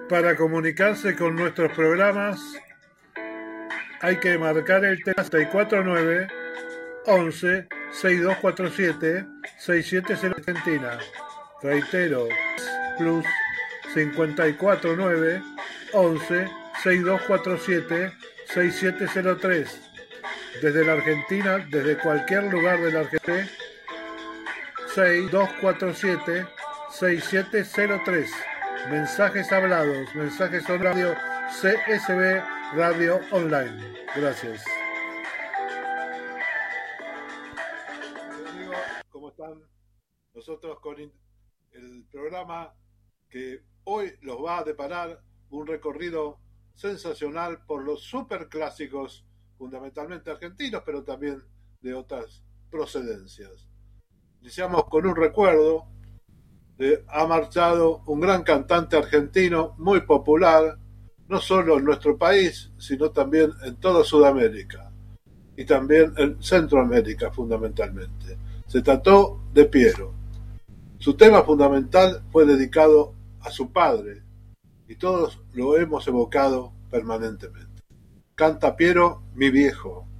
Para comunicarse con nuestros programas hay que marcar el 349 11 6247 670 Argentina. Reitero, plus 549 11 6247 6703. Desde la Argentina, desde cualquier lugar de la Argentina, 6247 6703. Mensajes hablados, mensajes on radio, CSB Radio Online. Gracias. ¿Cómo están? Nosotros con el programa que hoy los va a deparar un recorrido sensacional por los superclásicos, fundamentalmente argentinos, pero también de otras procedencias. Iniciamos con un recuerdo. Ha marchado un gran cantante argentino muy popular, no solo en nuestro país, sino también en toda Sudamérica y también en Centroamérica fundamentalmente. Se trató de Piero. Su tema fundamental fue dedicado a su padre y todos lo hemos evocado permanentemente. Canta Piero, mi viejo.